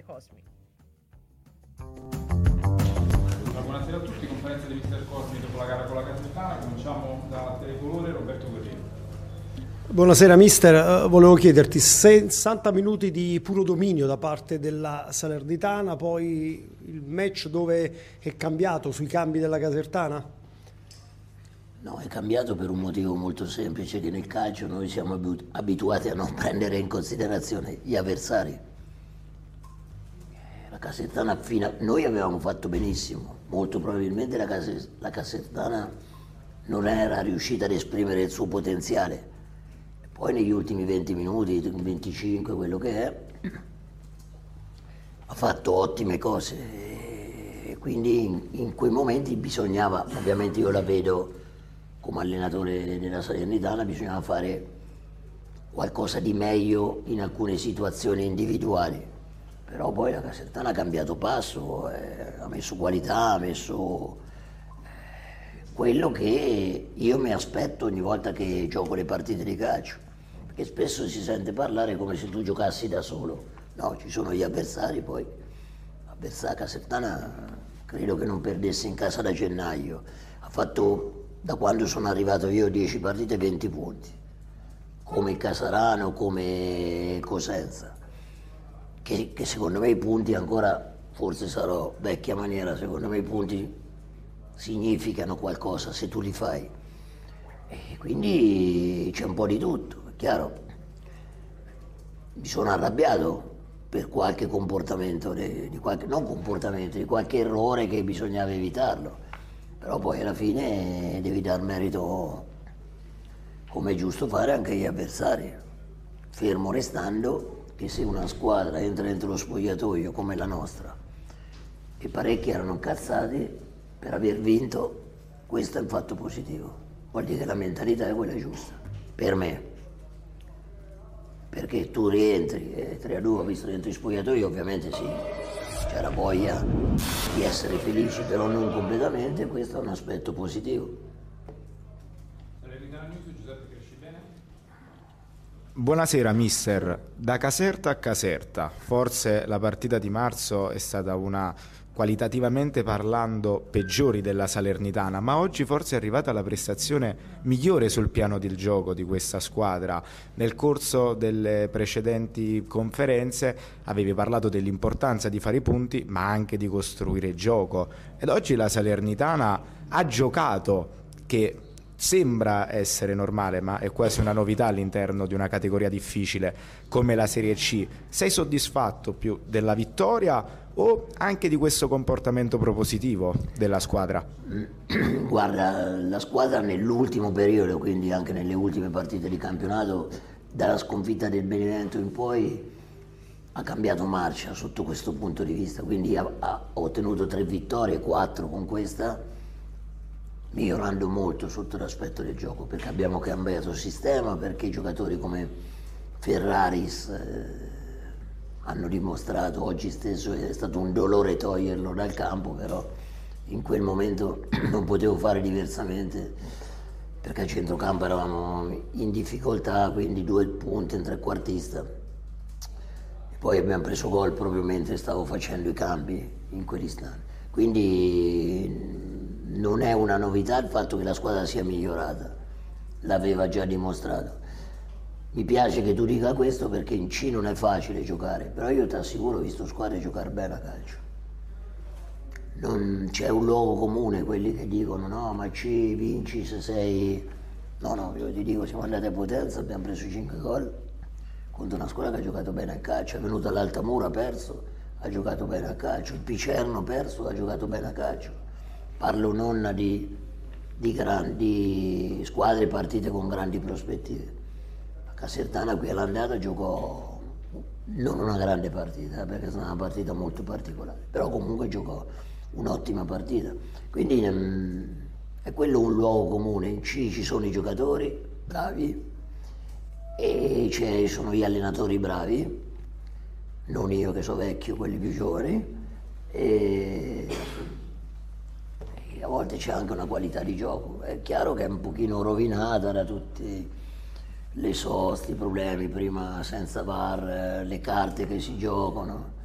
Cosmi. Buonasera a tutti, conferenza di mister Cosmi dopo la gara con la Casertana. Cominciamo da Telecolore, Roberto Guerriero. Buonasera mister, volevo chiederti 60 minuti di puro dominio da parte della Salernitana, poi il match dove è cambiato sui cambi della Casertana? No, è cambiato per un motivo molto semplice, che nel calcio noi siamo abituati a non prendere in considerazione gli avversari. La Casertana noi avevamo fatto benissimo, molto probabilmente la Casertana non era riuscita ad esprimere il suo potenziale. Poi negli ultimi 20 minuti, 25, quello che è, ha fatto ottime cose. E quindi in quei momenti bisognava, ovviamente io la vedo come allenatore della Salernitana, bisognava fare qualcosa di meglio in alcune situazioni individuali. Però poi la Casertana ha cambiato passo, ha messo qualità, ha messo quello che io mi aspetto ogni volta che gioco le partite di calcio, perché spesso si sente parlare come se tu giocassi da solo. No, ci sono gli avversari, poi la Casertana credo che non perdesse in casa da gennaio, ha fatto da quando sono arrivato io 10 partite 20 punti, come Casarano, come Cosenza, che secondo me i punti ancora, forse sarò vecchia maniera, secondo me i punti significano qualcosa se tu li fai, e quindi c'è un po' di tutto, è chiaro. Mi sono arrabbiato per qualche comportamento, di qualche errore che bisognava evitarlo, però poi alla fine devi dar merito, come è giusto fare, anche agli avversari, fermo restando che se una squadra entra dentro lo spogliatoio come la nostra e parecchi erano incazzati per aver vinto, questo è un fatto positivo, vuol dire che la mentalità è quella giusta, per me. Perché tu rientri e 3-2 ho visto dentro gli spogliatoi, ovviamente sì, c'era voglia di essere felici, però non completamente, questo è un aspetto positivo. Buonasera mister, da Caserta a Caserta, forse la partita di marzo è stata una, qualitativamente parlando, peggiori della Salernitana, ma oggi forse è arrivata la prestazione migliore sul piano del gioco di questa squadra. Nel corso delle precedenti conferenze avevi parlato dell'importanza di fare i punti, ma anche di costruire gioco, ed oggi la Salernitana ha giocato, che sembra essere normale, ma è quasi una novità all'interno di una categoria difficile come la Serie C. Sei soddisfatto più della vittoria o anche di questo comportamento propositivo della squadra? Guarda, la squadra nell'ultimo periodo, quindi anche nelle ultime partite di campionato, dalla sconfitta del Benevento in poi ha cambiato marcia sotto questo punto di vista, quindi ha ottenuto 3 vittorie, 4 con questa, migliorando molto sotto l'aspetto del gioco, perché abbiamo cambiato sistema, perché i giocatori come Ferraris hanno dimostrato, oggi stesso è stato un dolore toglierlo dal campo, però in quel momento non potevo fare diversamente, perché a centrocampo eravamo in difficoltà, quindi 2 punti in trequartista, e poi abbiamo preso gol proprio mentre stavo facendo i cambi in quell'istante, quindi non è una novità il fatto che la squadra sia migliorata, l'aveva già dimostrato. Mi piace che tu dica questo perché in C non è facile giocare, però io ti assicuro, ho visto squadre giocare bene a calcio. Non c'è un luogo comune, quelli che dicono no, ma C vinci se sei... No, io ti dico, siamo andati a Potenza, abbiamo preso 5 gol contro una squadra che ha giocato bene a calcio, è venuto all'Altamura, ha perso, ha giocato bene a calcio, il Picerno perso, ha giocato bene a calcio. Parlo non di grandi squadre partite con grandi prospettive. La Casertana qui all'andata giocò non una grande partita, perché è stata una partita molto particolare, però comunque giocò un'ottima partita. Quindi è quello un luogo comune, in C ci sono i giocatori bravi e ci sono gli allenatori bravi, non io che sono vecchio, quelli più giovani, e a volte c'è anche una qualità di gioco. È chiaro che è un pochino rovinata da tutte le soste, i problemi prima senza VAR, le carte che si giocano.